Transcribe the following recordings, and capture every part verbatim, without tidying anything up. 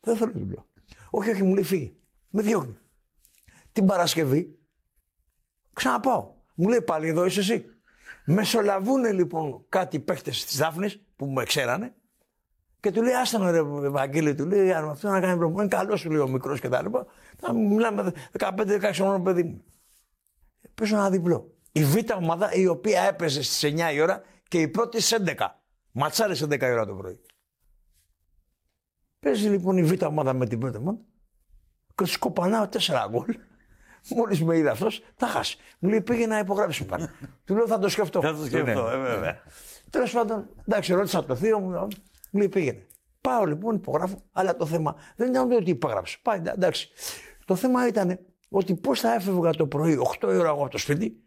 Δεν θέλω διπλό. Όχι, όχι, μου λέει φύγε. Με διώχνει. Την Παρασκευή ξαναπάω. Μου λέει πάλι εδώ είσαι εσύ. Μεσολαβούνε λοιπόν κάτι παίχτες της Δάφνης που με ξέρανε και του λέει άστανο ρε Ευαγγέλη, του λέει αν αυτό να κάνει προπονητή, είναι καλό σου λέει ο μικρός και τα λοιπά. Θα μιλάμε δεκαπέντε δεκαέξι χρονών παιδί μου. Παίζω ένα διπλό. Η Β' ομάδα η οποία έπαιζε στις εννιά η ώρα και η πρώτη στις έντεκα. Ματσάρες στις έντεκα η ώρα το πρωί. Παίζει λοιπόν η Β' ομάδα με την πρώτη ομάδα και του κοπανάω τέσσερα γκολ. Μόλις με είδε αυτός, τα χάσει. Μου λέει πήγε να υπογράψει πάνω. Του λέω θα το σκεφτώ. Θα το σκεφτώ, ε, βέβαια. Τέλος πάντων, εντάξει, ρώτησα το θείο μου, μου λέει πήγαινε. Πάω λοιπόν, υπογράφω, αλλά το θέμα δεν ήταν ότι υπογράψω. Πάει, εντάξει. Το θέμα ήταν ότι πώς θα έφευγα το πρωί, οκτώ η ώρα εγώ από το σπίτι,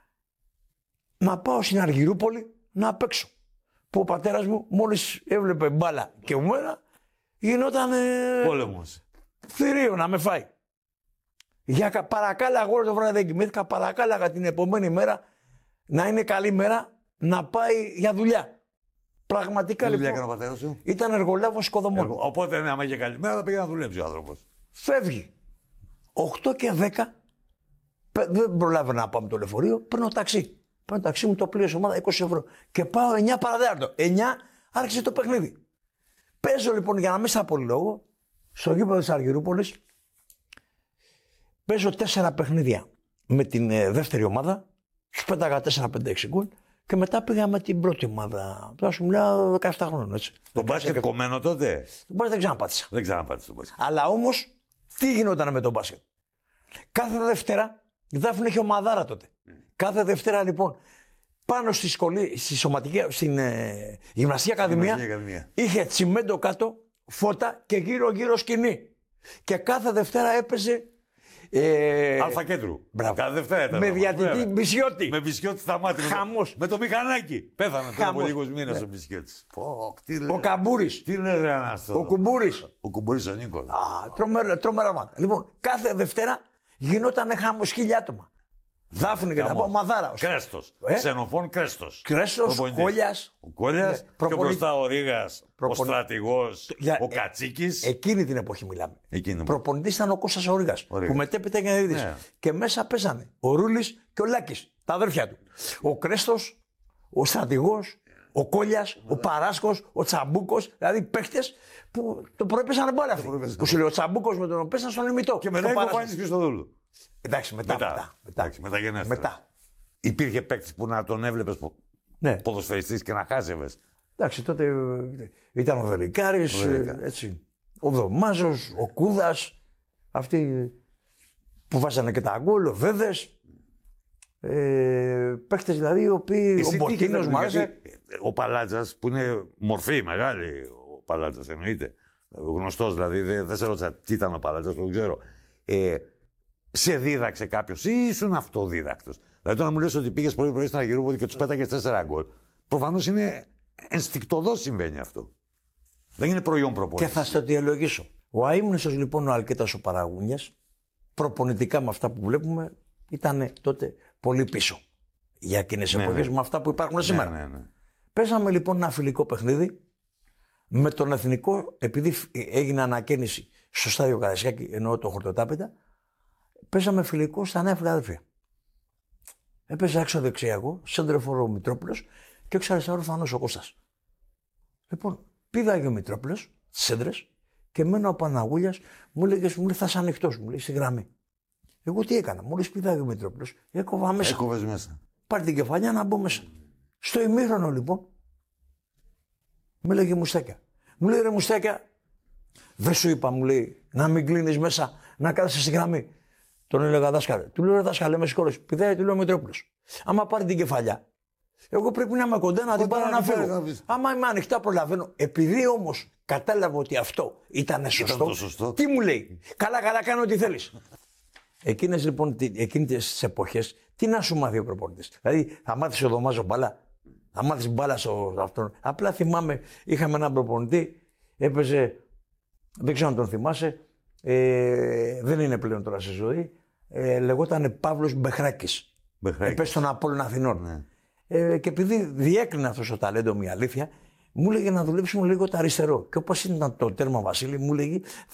να πάω στην Αργυρούπολη να παίξω. Που ο πατέρας μου μόλις έβλεπε μπάλα και μέρα, γινόταν. Ε, Πόλεμος. Θηρίο να με φάει. Για παρακάλαγα όλο το βράδυ δεν κοιμήθηκα, παρακάλαγα την επόμενη μέρα να είναι καλή μέρα να πάει για δουλειά. Πραγματικά Τι λοιπόν. δουλειά έκανε ο πατέρας σου? Ήταν εργολάβος οικοδομών. Εργο... Οπότε ναι, άμα είχε καλή μέρα θα πήγε να δουλέψει ο άνθρωπος. Φεύγει. οκτώ και δέκα δεν προλάβαινα να πάω με το λεωφορείο, παίρνω ταξί. Παίρνω ταξί μου το πλήρωσε ομάδα είκοσι ευρώ. Και πάω εννιά παραδέαρτο. εννιά άρχισε το παιχνίδι. Παίζω λοιπόν για να μην στα πολυλόγω στο γήπεδο της Αργυρούπολης. Παίζω τέσσερα παιχνίδια με την ε, δεύτερη ομάδα. Τους πέταγα τέσσερα πέντε έξι γκολ. Και μετά πήγα με την πρώτη ομάδα. Τώρα σου μιλάω δεκαεπτά χρόνων έτσι. Το μπάσκετ κομμένο τότε? Το μπάσκετ δεν ξαναπάτησα. Δεν ξαναπάτησα το μπάσκετ. Αλλά όμως τι γινόταν με τον μπάσκετ. Κάθε Δευτέρα, η Δάφνη είχε ομαδάρα τότε. Mm. Κάθε Δευτέρα λοιπόν πάνω στη σχολή, στη σωματική, στην ε, γυμναστική ακαδημία, ακαδημία, είχε τσιμέντο κάτω, φώτα και γύρω-γύρω σκηνή. Και κάθε Δευτέρα έπαιζε. Ε, Αλφα Κέντρου. Μπράβο. Κάθε Δευτέρα ήταν. Με διατητή Μπισιώτη. Με Μπισιώτη στα μάτια. Χαμός. Με το μηχανάκι. Πέθανε πριν από λίγους μήνες ναι. ο Μπισιώτης. Ο Καμπούρης. Τι λέει ρε Ανάστο. Ο Κουμπούρης. Ο Κουμπούρης ο Νίκος. Α, τρομερά, τρομερά μάτα. Λοιπόν, κάθε Δευτέρα γινόταν χάμος χίλια άτομα. Δάφνη και τα πω, μαδάρα. Κρέστος. Ε? Ξενοφών Κρέστος. Κρέστος, Κόλιας. Ο Κόλιας. Ναι, Και προπονη... μπροστά ο Ρήγας, προπονη... ο στρατηγός, Για... ο Κατσίκης. Ε, εκείνη την εποχή μιλάμε. Εκείνη. Προπονητής ήταν ο Κώστας ο Ρήγας. Ο Ρήγας. Που μετέπειτα έγινε δίδυση. Ναι. Και μέσα πέσανε ο Ρούλης και ο Λάκης. Τα αδέρφια του. Ο Κρέστος, ο στρατηγός, ο Κόλιας, ο Παράσκος, ο Τσαμπούκος. Δηλαδή παίχτες που το πρωί πέσανε μπάλα αυτοί. Που σου λέει ο Τσαμπούκος με τον οποίο πέσανε στον ημιτό. Και μετά ο Φάνης Χριστοδούλου. Εντάξει, μετά. Μετά. μετά, μετά. Εντάξει, μεταγενέστερα. μετά. Υπήρχε παίκτης που να τον έβλεπες ναι. ποδοσφαιριστής και να χάζευες. Εντάξει, τότε ήταν ο Δελικάρης, έτσι. Ο Δωμάζος, ο Κούδας, αυτοί που βάζανε και τα γκολ, ο Βέδες. Ε, παίκτες δηλαδή οι οποίοι. Εσύ ο Μποτίνος μου άρεσε. Ο Παλάτζας που είναι μορφή μεγάλη, ο Παλάτζας εννοείται. Γνωστός δηλαδή, δεν δε σε ρώτησα τι ήταν ο Παλάτζας, το ξέρω. Ε, σε δίδαξε κάποιος ή ήσουν αυτοδίδακτος? Δηλαδή, τώρα μου λες ότι πήγες πρωί πρωί στην Αργυρούπολη και τους πέταγες τέσσερα γκολ. Προφανώς είναι ενστικτωδώς συμβαίνει αυτό. Δεν είναι προϊόν προπονητής. Και θα στο διαλογίσω. Ο αείμνηστος λοιπόν ο Αλκέτας ο Παραγούνιας, προπονητικά με αυτά που βλέπουμε, ήταν τότε πολύ πίσω. Για εκείνες τις ναι, εποχές ναι. με αυτά που υπάρχουν σήμερα. Ναι, ναι, ναι. Παίζαμε λοιπόν ένα φιλικό παιχνίδι με τον Εθνικό, επειδή έγινε ανακαίνιση στο στάδιο Καρασιάκη, εννοώ το Χορτοτάπητα, παίζαμε φιλικό στα Νέα Φιλαδέλφια. Έπαιζε έξω δεξιά εγώ, σέντρεφορο ο Μητρόπουλος και έξω αριστερό Φανός ο Κώστας. Λοιπόν, πήδαγε ο Μητρόπουλος στις σέντρες και μένω ο Παναγούλιας, μου έλεγε, μου λέει, θα είσαι ανοιχτός, μου λέει, στη γραμμή. Εγώ τι έκανα, μόλις πήδαγε ο Μητρόπουλος, έκοβα μέσα. Έκοβες μέσα. Πάρει την κεφαλιά να μπω μέσα. Στο ημίχρονο λοιπόν, μου έλεγε Μουστάκια. Μου λέει, ρε Μουστάκια, δεν σου είπα, μου λέει, να μην κλείνεις μέσα, να κάθεσαι στη γραμμή. Τον έλεγα δάσκαλε. Του λέω, ρε δάσκαλε, με συγχωρείς. Πηδάει, του λέω Μητρόπουλος. Άμα πάρει την κεφαλιά, εγώ πρέπει να είμαι κοντά να την πάρω να φύγω. Άμα είμαι ανοιχτά, προλαβαίνω. Επειδή όμως κατάλαβα ότι αυτό ήταν σωστό, σωστό, τι μου λέει, καλά, καλά, κάνω ό,τι θέλεις. Εκείνες λοιπόν, εκείνες τις εποχές, τι να σου μάθει ο προπονητής. Δηλαδή, θα μάθεις ο Δωμάζο μπάλα, θα μάθεις μπάλα στο αυτόν. Απλά θυμάμαι, είχαμε έναν προπονητή, έπαιζε, δεν ξέρω αν τον θυμάσαι, ε, δεν είναι πλέον τώρα σε ζωή, ε, λεγόταν Παύλος Μπεχράκης. Έπαιζε στον Απόλλωνα Αθηνών. Ναι. Ε, και επειδή διέκρινε αυτό το ταλέντο, μια αλήθεια, μου έλεγε να δουλέψουμε λίγο το αριστερό. Και όπως ήταν το τέρμα, Βασίλη, μου έλεγε